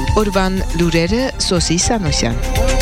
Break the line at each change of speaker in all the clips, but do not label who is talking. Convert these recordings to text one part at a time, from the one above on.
Օրվան լուրերը Սոսի Սանոսյան։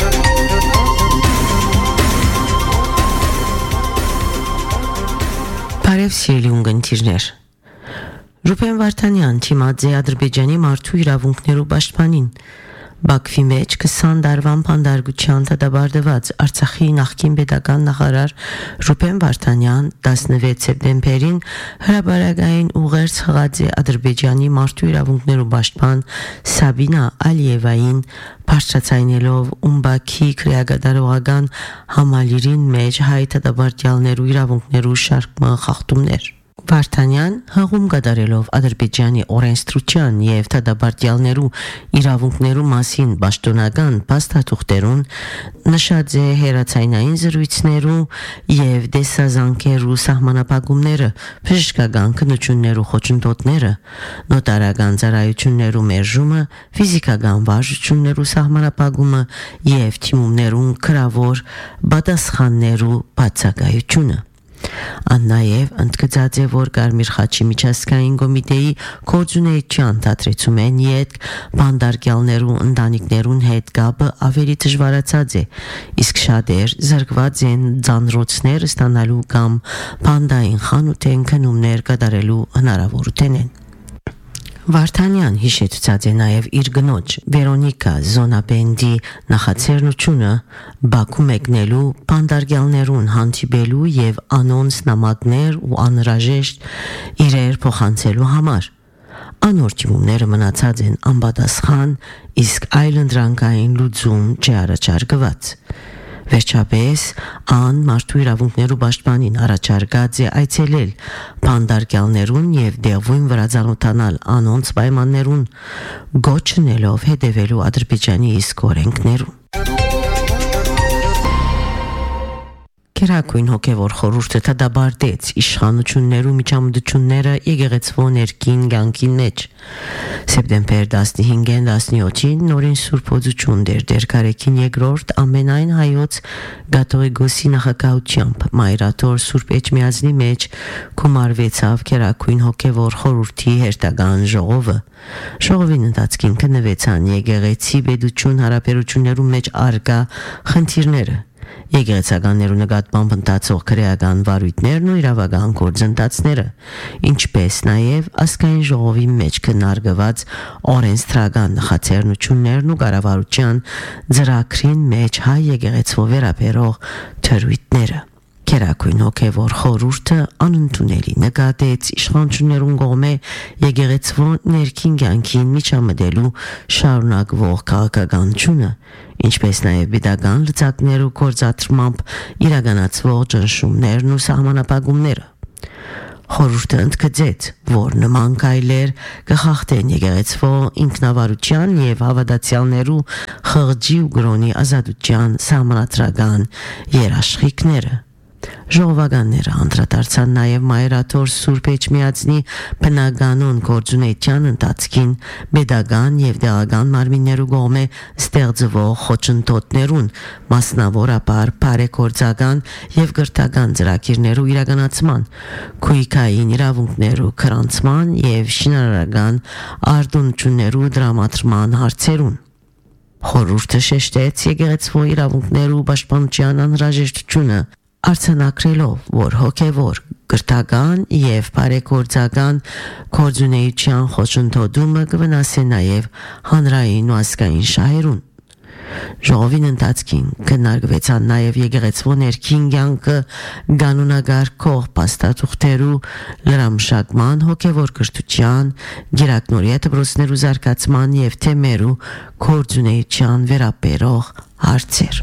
Բարև սիրելի ունգընտիրներ։ Ռուբեն Վարդանյան թիմած է Ադրբեջանի մարդու իրավունքներու պաշտպանին։ Բաքվի մեջ 20 դարվան փանդարգության դադարված Արցախի նախկին պետական նախարար Ռուբեն Վարդանյան 16 սեպտեմբերին հրապարակային ուղերձ հղած է Ադրբեջանի մարդու իրավունքներու պաշտպան Սաբինա Ալիևային բարձրացնելով Ումբաքի քրեագադարողական համալիրին մեջ հայ դադարյալներու իրավունքներու շարք խախտումներ։ Վարդանյան հղում կատարելով Ադրբեջանի օրենսդրության եւ դադարյալներու իրավունքներու մասին պաշտոնական փաստաթուղթերուն նշած է հերացայնային զրույցներու եւ դեսազանքերու սահմանապահումները, բժշկական քննություններու խոչընդոտները, նոտարական ծառայություններու մերժումը, ֆիզիկական վարժություններու սահմանապահումը եւ թիմումներուն քրավոր պատասխաններու բացակայությունը։ Աննաև ընդգծած է, որ Կարմիր խաչի միջազգային կոմիտեի կորձունեության դադրեցում են յետ բանդարգյալներու ընտանիքներուն հետ կապը ավելի դժվարացած է, իսկ շատեր զրկված են ձանրոցներ ստանալու կամ բանդային խանութեն քնումներ կատարելու հնարավորություն են։ Վարդանյան հիշեցած է նաև իր գնոջ Վերոնիկա Զոնաբենդի նախաձեռնությունը Բաքու մեկնելու բանդարգյալներուն հանդիպելու եւ անոնց նամակներ ու անհրաժեշտ իրեր փոխանցելու համար։ Անոր թիմումները մնացած են անպատասխան, իսկ այլընտրանքային լուծում չառաջարկված։ Վերջապես ան մարդու իրավունքներու պաշտպանին առաջարկած է այցելել բանդարգյալներուն եւ դեղույն վրա ծանոթանալ անոնց պայմաններուն գոչնելով հետևելու Ադրբեջանի իսկ օրենքներուն։ Կերակույն հոգևոր խորհուրդը դադարեց իշխանություններու միջամտությունները եկեղեցվո ներքին կյանքին մեջ։ Սեպտեմբեր 15-ին 17-ին նորին Սուրբ Օծություն դերկարեկին երկրորդ ամենայն հայոց կաթողիկոսի նախագահությամբ Մայրաթոր Սուրբ Էջմիածնի մեջ գումարվեցավ Կերակույն հոգևոր խորհրդի հերթական ժողովը։ Ժողովին ընթացքին քննվեցան եկեղեցի պետություն հարաբերություններու մեջ առկա խնդիրները։ Եկեղեցականներու նկատմամբ ընթացող քրեական վարույթներն ու իրավական գործընթացները, ինչպես նաև ազգային ժողովի մեջ քննարկված օրենսդրական նախաձեռնություններն ու կառավարության ծրագրին մեջ հայ եկեղեցու վերաբերող թրույթները։ Կերակույն հոգևոր խորհուրդը անընդունելի նկատեց իշխանություններուն կողմէ եկեղեցու ներքին կյանքին միջամտելու շարունակվող քաղաքականությունը, ինչպես նաև պետական լծակներու գործադրմամբ իրականացվող ճնշումներն ու սահմանապահումները։ Խորհուրդը ընդգծեց, որ նման քայլեր կխախտեն եկեղեցու ինքնավարության եւ հավատացյալներու խղճի ու գրոնի ազատության սահմանադրական երաշխիքները։ Ժողովականները անդրադարձան նաև Մայրաթոր Սուրբ Էջմիածնի բնականոն գործունեության ընթացքին պետական եւ տեղական մարմիններու կողմէ ստեղծվող խոչընդոտներուն, մասնավորապես բարեգործական եւ գրթական ծրագիրներու իրականացման, քույքային իրավունքներու քրանցման եւ շինարարական արտոնություններու դրամատրման հարցերուն։ Խորհուրդը շեշտեց եկեղեցու իրավունքներու պաշտպանության անհրաժեշտությունը, արձանագրելով, որ հոգևոր, գրթական եւ բարեգործական գործունեության խոչընդոտումը կվնասի նաեւ հանրային ու ազգային շահերուն։ Ժողովին ընթացքին քննարկվեցան նաեւ եկեղեցու ներքին կյանքը կանոնագարկող փաստաթուղթերու լրամշակման, հոգևոր կրթության, գիրակնորիա դպրոցներու զարգացման եւ թեմերու գործունեության վերաբերող հարցեր։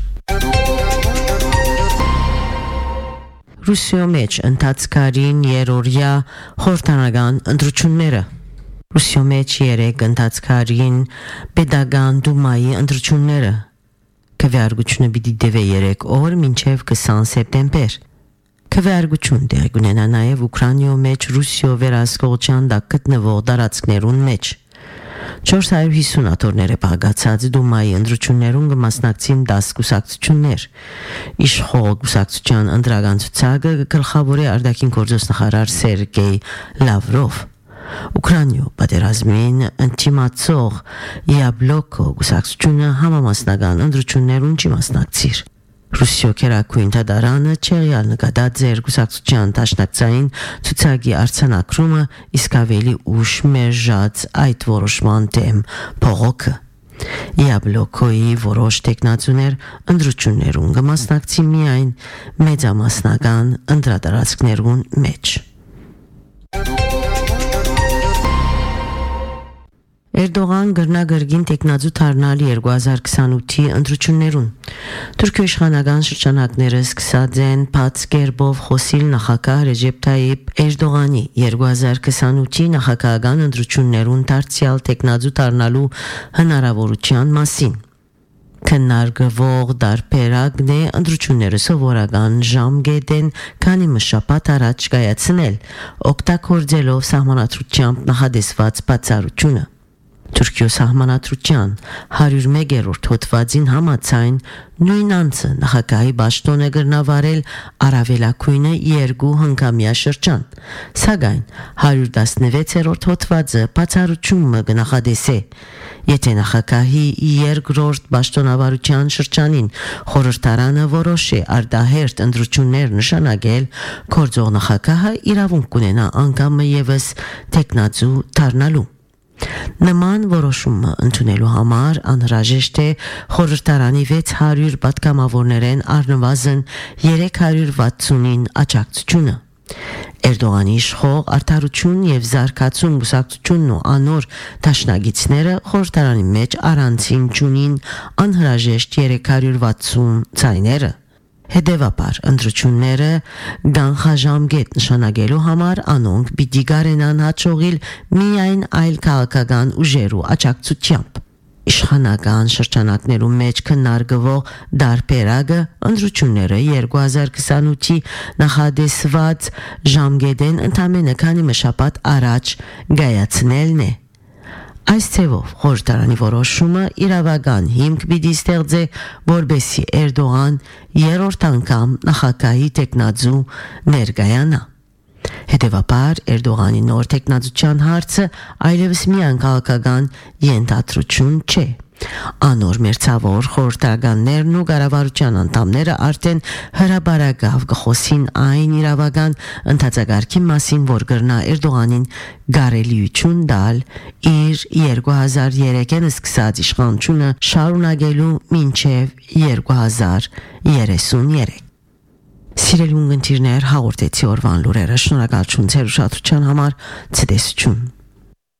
Ռուսիո մեջ ընթացքարին երորյա խորհրդանական ընտրությունները։ Ռուսիո մեջ երեք ընթացքարին պետական դումայի ընտրությունները։ Քվեարկությունը պիտի տևի 3 օր մինչև 20 սեպտեմբեր։ Քվեարկություն տեղի կունենա նաև Ուկրաինայո մեջ Ռուսիո վերահսկողության տակ գտնվող տարածքներուն մեջ։ 450 աթոռները բաղկացած դումայի ընտրություններուն կմասնակցին 10 կուսակցություններ։ Իշխող կուսակցության ընտրական ցուցակը գլխավորի արտաքին գործոստնախարար Սերգեյ Լավրով։ Ուկրաինայու պատերազմին ընդդիմացող Յաբլոկո գուսակցությունը համամասնական ընտրություններուն չի մասնակցիր։ Ռուսիո քերակույն դատարանը չեղյալ նկատած ձեր գուսակցության դաշնակցային ցուցակի արձանագրումը իսկ ավելի ուշ մերժած այդ որոշման դեմ փողոքը։ Յաբլոկոյի որոշ տեխնացուներ ընտրություններուն կմասնակցի միայն մեծամասնական ընտրատարածքներուն մեջ։ Էրդողան գրնագրգին տեխնազու թարնալ 2028-ի ընտրություններուն։ Թուրքիո իշխանական շրջանակները սկսած են բաց կերպով խոսիլ նախագահ Ռեջեփ Թայիփ Էրդողանի 2028-ի նախագահական ընտրություններուն դարձյալ տեխնազու թարնալու հնարավորության մասին։ Քննարկվող դարբերակն է ընտրությունները սովորական ժամկետեն քանի մշապատ առաջ կայացնել, օգտագործելով սահմանադրությամբ նախադեсված բացառությունը։ Թուրքիո սահմանադրության 101-րդ հոդվածին համաձայն նույն անձը նախագահի պաշտոնը կրնավարել առավելագույնը 2 հնգամյա շրջան, սակայն 116-րդ հոդվածը բացառությունը կնախադեսե, եթե նախագահի երկրորդ պաշտոնավարության շրջանին խորհրդարանը որոշի արտահերթ ընտրություններ նշանակել, գործող նախագահը իրավունք կունենա անգամ ևս տեխնացու դառնալու։ Նման որոշումը ընդունելու համար անհրաժեշտ է խորհրդարանի 600 պատգամավորներեն առնվազն 360-ին աջակցությունը։ Էրդողանի իշխող արդարություն եւ զարգացում գուսակցությունն ու անոր դաշնագիցները խորհրդարանի մեջ առանցին ճունին անհրաժեշտ 360 ցայները։ Հետևաբար ընտրությունները գանխաժամկետ նշանակելու համար անոնք պիտի գարենան հաջողիլ միայն այլ քաղաքական ուժերու աջակցությամբ։ Իշխանական շրջանակներու մեջ քննարկվող դարբերակը ընտրությունները 2028-ի նախադեсված ժամկետեն ընդամենը քանի մշապատ առաջ կայացնելն է։ Այս ցևով խորհրդարանի որոշումը իրավական հիմք պիտի ստեղծե, որբեսի Էրդողան երրորդ անգամ նախագահի տեխնացու ներկայանա։ Հետևաբար Էրդողանի նոր տեխնացության հարցը այլևս միայն քաղաքական ենթադրություն չէ։ Անոր մերձավոր խորհրդականներն ու կառավարության անդամները արդեն հրաբարակավ կխոսին այն իրավական ընթացակարգի մասին, որ կրնա Էրդողանին գարելիություն տալ իր 2003-ին սկսած իշխանությունը շարունակելու մինչև 2033։ Սիրելի ունգընտիրներ, հաղորդեցի օրվան լուրերը, շնորհակալություն ձեր ուշադրության համար, ցտեսություն։